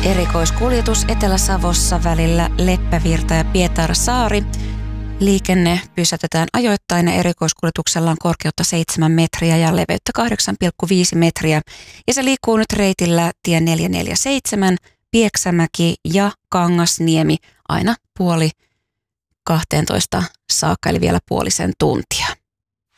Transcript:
Erikoiskuljetus Etelä-Savossa välillä Leppävirta ja Pietarsaari. Liikenne pysäytetään ajoittain ja erikoiskuljetuksella on korkeutta 7 metriä ja leveyttä 8,5 metriä. Ja se liikkuu nyt reitillä tie 447, Pieksämäki ja Kangasniemi aina 11:30 saakka, eli vielä puolisen tuntia.